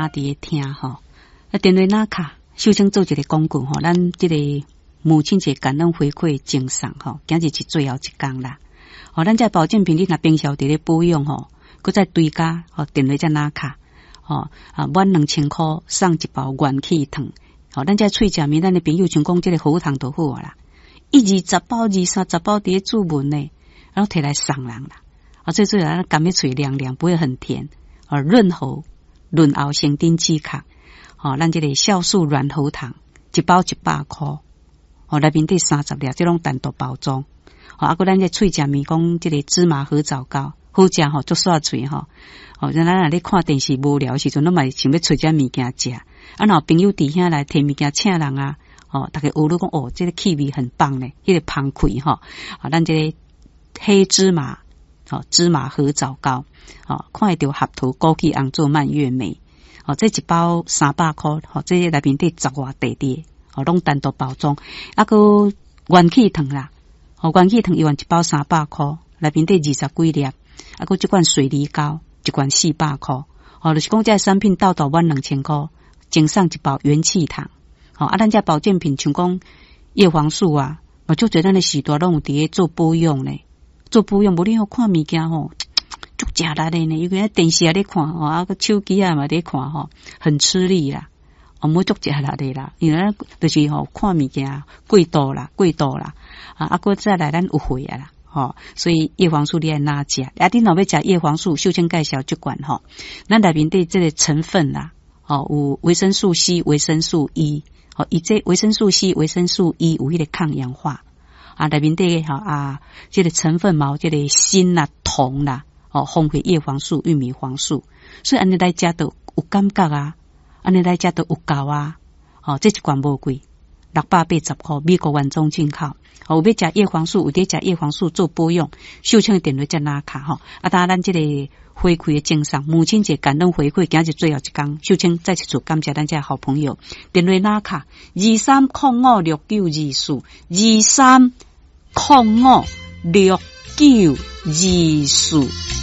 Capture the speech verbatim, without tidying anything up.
妈伫咧听吼。啊，电话那卡，秀清做一个广告吼，咱这个母亲节感恩回馈赠送吼，今日是最后一天啦。哦，咱这保健品你若平常伫咧保养吼，佮再追加吼电话这那卡，吼啊满两千块送一包元气糖。吼，咱这喙食面，咱的朋友像讲这个好糖就好啦，一二十包、二三十包伫咧注文呢，然后摕来送人啦。啊，最主要咱甘咩嘴凉凉，不会很甜，啊润喉、润喉生津止咳。哦，咱这个酵素软喉糖一包一百块，哦内面得三十粒，这种单独包装。哦，啊个咱这喙食面讲这个芝麻合枣糕好食吼，足煞嘴吼。哦，咱若咧看电视无聊时阵，咱嘛想要找只物件食。啊，若朋友伫遐来摕物件请人啊，哦，大家学了讲哦，这个气味很棒咧，迄、那个芳气吼。啊，咱这个黑芝麻，哦，芝麻合枣糕，哦，看会到合桃枸杞红做蔓越莓。哦，这一包三百块，哦，这内面得十外地滴，哦，拢单独包装。啊，个元气糖啦，哦，元气糖一碗一包三百块，内面得二十几粒。啊，个这款水梨膏一罐四百块，哦，就是讲这产品到到满两千块，赠送一包元气糖。哦，啊，咱这保健品像讲叶黄素啊，我就觉得咱的许多拢有伫咧做保养咧，做保养无你好看物件吼。足食力的呢，因为电视也咧看吼，啊个手机啊嘛咧看吼，很吃力啦，哦，冇足食力的啦，因为咱就是吼看物件贵多啦，贵多啦，啊啊个再来咱有会啊啦，吼，所以叶黄素你爱哪食？啊，你若要食叶黄素，秀清介绍这款吼，咱内面对这个成分啦，哦，有维生素 C、维生素 E， 哦，以这维生素 C、维生素 E 有迄个抗氧化，啊，内面对吼啊，这个成分嘛，这个锌啦、铜啦。哦，烘焙叶黄素、玉米黄素，所以安尼来食都有感觉啊，安尼来食都有够啊。哦，这一罐无贵，六百八十块，美国原装进口。哦，有要食叶黄素，有得食叶黄素做保养，秀清的电话在哪卡吼？啊，当然咱这个回馈的赠送，母亲节感恩回馈，今日最后一天，秀清再次感谢咱这好朋友，电话哪卡？二三零五六九二四，二三零五六九二四。